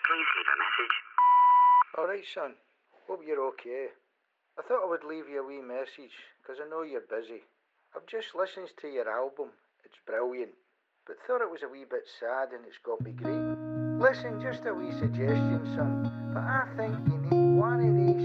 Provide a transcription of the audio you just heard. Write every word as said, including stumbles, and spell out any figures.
Please leave a message. All right, son. Hope you're okay. I thought I would leave you a wee message, because I know you're busy. I've just listened to your album. It's brilliant. But thought it was a wee bit sad and it's got me great. Listen, just a wee suggestion, son. But I think you need one of these